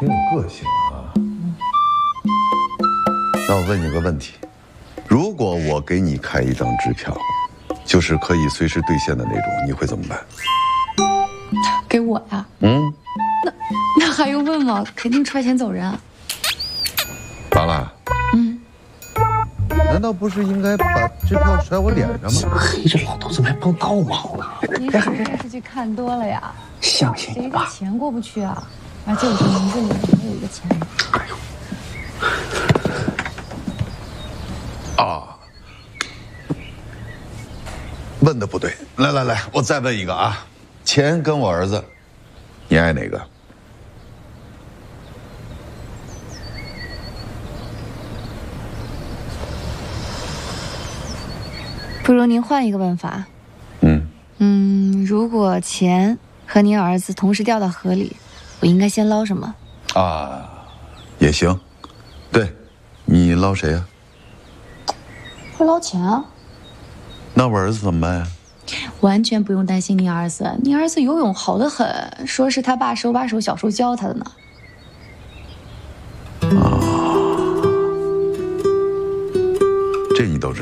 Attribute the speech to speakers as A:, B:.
A: 挺有个性啊。那我问你个问题：如果我给你开一张支票，就是可以随时兑现的那种，你会怎么办？
B: 给我呀？那还用问吗？肯定揣钱走人啊！
A: 完了。难道不是应该把支票甩我脸上吗？
C: 嘿，这老头子还帮倒忙呢！
B: 您是不是电视剧看多了呀？
C: 相信
B: 谁跟
C: 你吧。
B: 钱过不去啊？而且我这名字里还有一个钱。
C: 哎呦，
A: 啊，问的不对。来，我再问一个啊，钱跟我儿子，你爱哪个？
B: 不如您换一个问法。如果钱和您儿子同时掉到河里，我应该先捞什么？
A: 啊，也行。对，你捞谁呀？
B: 会捞钱啊！
A: 那我儿子怎么办呀？
B: 完全不用担心您儿子，您儿子游泳好得很，说是他爸手把手小时候教他的呢。
A: 这你都知道。